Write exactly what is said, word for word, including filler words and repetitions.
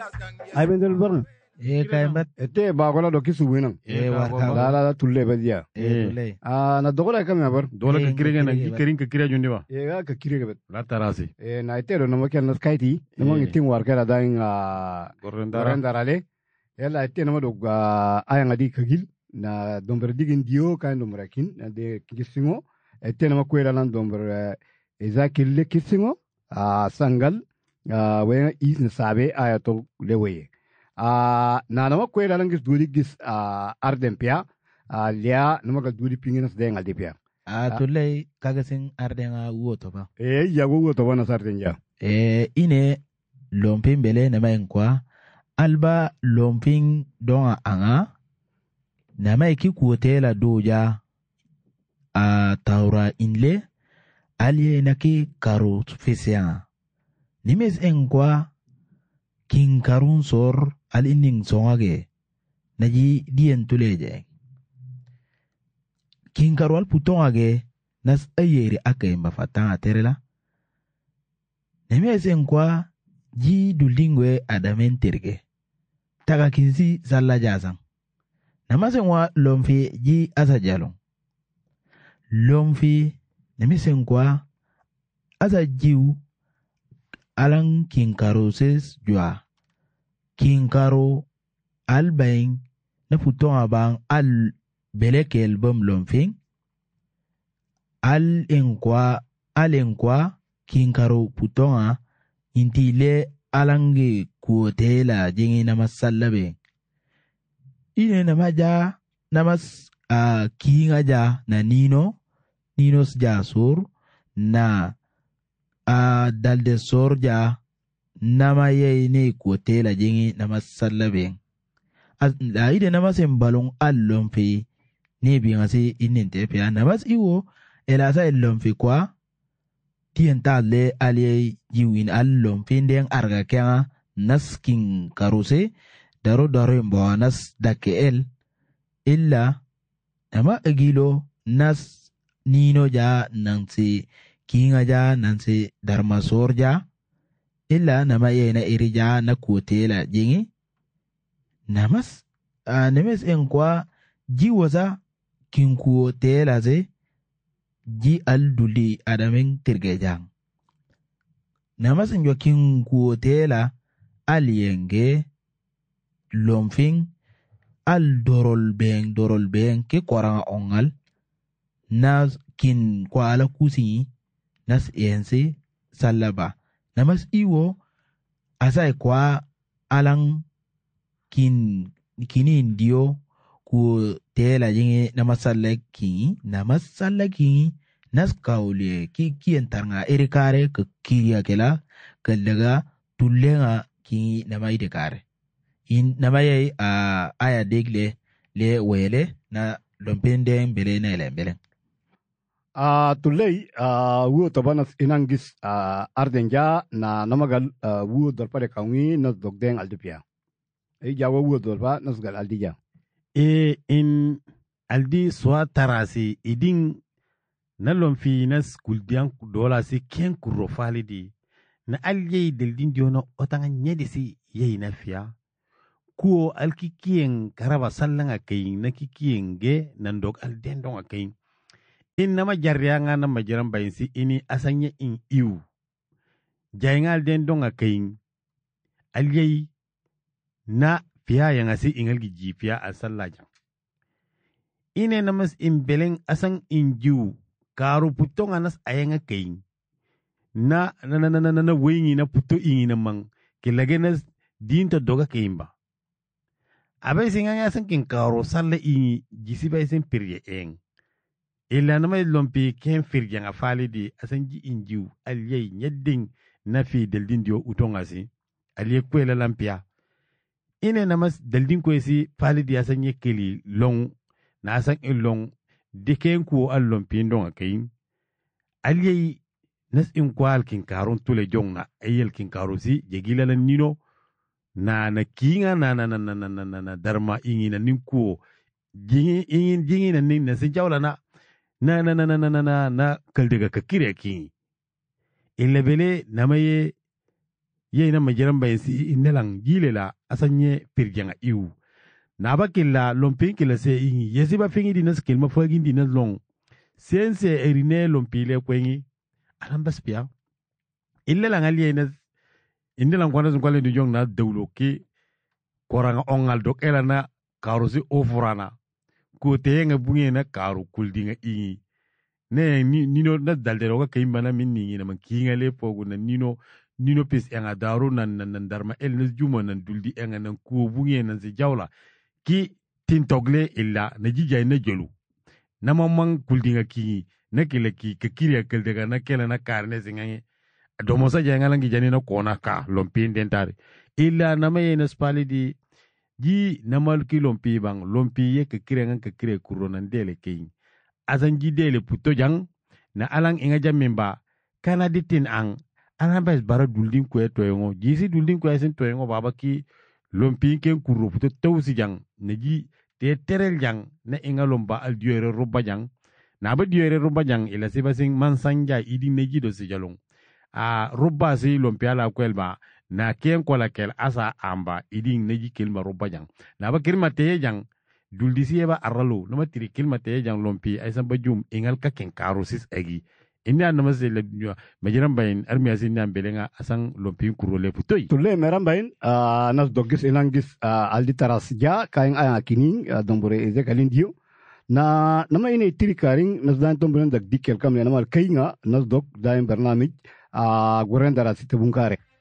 ay ben del barna e kay bat ete ba gola do kisu winan e war la la la tulle badia e dole ah na dogola kam ya bar dole ka kirega na kirin ka kira jundi ba e ga ka kirega bet la tarasi e na itero no makel na skaiti no mangi tin war kala dain a gorendara yalla ite no do aya ngadi kagil na domber digin dio kan domber kin de kisingo ite no makwela nan domber eza kille kisingo a sangal a we is na sabe aya to lewe a na no makwela nan gis duli gis a ardempia a lia no magal duli pinginas de ngal dipia a tulle kagasin ardenga woto ba e ya go woto wana sartenja e ine lompin bele na mayin kwa alba lompin don anga na mai ki kuotela doja a taura inle alie na ki karo fesian nimes engwa king karun sor al inning songage naji dien tuleje king karo al puton age nas ayeri ake mafata terela nimes engwa ji dulingwe adamen terge taga kinsi salla jazang namase wa lomfi ji asa jalong lomfi namisen kwa asa jiu alang kinkaro ses jua kinkaro albain na futon abang al belekel bom lomfing al enkwa al enkwa kinkaro putonga intile alange kuotela jingi namas sallabe ine namaja namas uh, kinga ja na nino ninos ja sur na uh, dalde sor ja nama ye ne kuotela jingi namas sallabe la ide namas embalong allompe ne bingasi inente pia namas iwo elasa ellompe kwa tientale alie jiwin allom finden arga kenga naskin karuse daro daro mbo nas dakel illa ama agilo nas nino ja nansi kinga ja nansi darmasor ja illa nama yena irija na kuotela jingi namas uh, nemes enkwa jiwaza kinkuotela ze ji alduli adamen tirgejang namas njo kin kuotela alienge lomfing al dorol beng dorol beng ke koranga ongal nas kin kwa ala kusi nas ense salaba namas iwo asai kwa alang kin kini ndio ku tela jingi namasalla ki namasalla ki nas kaule ki ki entarnga erikare ke kiria kela kalaga tullenga ki namai de kare in namai a aya degle le wele na lompende bele na lembele a tulei a wo tabanas inangis a ardenja na namagal wo dorpare kaungi na dogdeng aldipia e jawo wo dorpa nasgal aldija e in aldi swa tarasi idin na lomfi na skuldian dola si ken kuro falidi na alye deldin diono otanga nyedi si ye na fia kuo alkikien karaba sallanga kayin na kikien ge nandok aldendonga kayin in nama jarrianga na majiran bayin si ini asanye in iu jaynga aldendonga kayin alye na fiya yang asi ingal giji fiya asallaja ine namas imbeleng asang inju karu putong anas ayanga kain na na na na na na wingi na puto ingi namang kilagenas dinto doga kaimba abai singanga asang kin karu salla ingi jisi bai sen pirye eng illa namay lompi ken firje nga falidi asang ji inju aliyay nyedding na fi deldin dio utonga si aliyay kwela lampia ine namas deldin kwesi falidi asang yekeli long na asang long deken ku allon pindon akayin aliyay nas in kwal kin karun tule jongna ayel kin karusi jegila la nino na na kinga na na na na na na na darma ingi na ninku jingi ingi jingi na nin na sinjawla na na na na na na na na kaldega kakire ki illebele namaye ye na majiran bayin si inelang gile la asanye pirjanga iu na ba kila lompi kila se ingi yesi ba fingi dinas kilma fogi dinas long sense erine lompi le kwengi alambas pia ille la ngali ina inelang kwana zungwale du jong na dawlo ki koranga ongal dok elana karusi ofurana ko tenga bunge na karu kuldinga ingi ne nino na daldero ka kimbana minni na man kingale pogu na nino nino pis enga daru nan nan darma el nas juma nan duldi enga nan ko bunge nan se jawla ki tintogle illa na jijay na jolu na mamang kuldinga kingi na kile ki ke kiriya keldega na kela na karne singange domo sa janga langi jani na kona ka lompin dentari illa na maye na spali di ji na malki lompi bang lompi ye ke kirenga ke kire kuronan dele king azan ji dele puto jang na alang inga jamimba kana ditin ang alang bas bara duldin kwe toyongo jisi duldin kwe sin toyongo baba ki lompi ken kuro puto tawsi jang na ji te terel jang na inga lomba al diore roba jang na ba diore roba jang ila siba sing mansanja idi neji do si jalong a roba si lompi ala kwelba na ken kola kel asa amba iding neji kilma roba jang na ba kilma te jang duldi si eba aralo nama tiri kilma te jang lompi ay samba jum ingal ka ken karosis egi ina nama se le majiran bayin armiya sin nan belenga asang lompi kuro le putoy tulle meran bayin nas dogis inangis aldi taras ja kain aya kini dombore eze kalindio na nama ini tiri karing nas dan tomburan dag dikel kam nama kainga nas dog daim bernamij gorendara sitebungkare